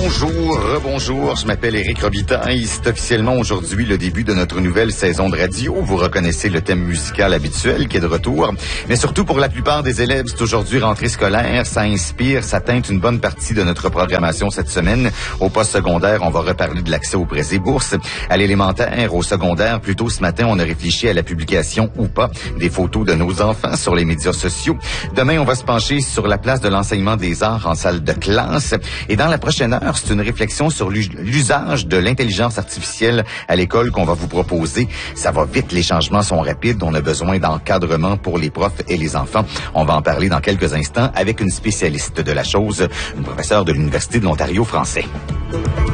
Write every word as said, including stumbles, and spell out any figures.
Bonjour, rebonjour, je m'appelle Éric Robitaille. C'est officiellement aujourd'hui le début de notre nouvelle saison de radio. Vous reconnaissez le thème musical habituel qui est de retour. Mais surtout pour la plupart des élèves, c'est aujourd'hui rentrée scolaire. Ça inspire, ça teinte une bonne partie de notre programmation cette semaine. Au post-secondaire, on va reparler de l'accès aux prêts et bourses. À l'élémentaire, au secondaire, plus tôt ce matin, on a réfléchi à la publication ou pas des photos de nos enfants sur les médias sociaux. Demain, on va se pencher sur la place de l'enseignement des arts en salle de classe. Et dans la prochaine heure, c'est une réflexion sur l'usage de l'intelligence artificielle à l'école qu'on va vous proposer. Ça va vite, les changements sont rapides, on a besoin d'encadrement pour les profs et les enfants. On va en parler dans quelques instants avec une spécialiste de la chose, une professeure de l'Université de l'Ontario français.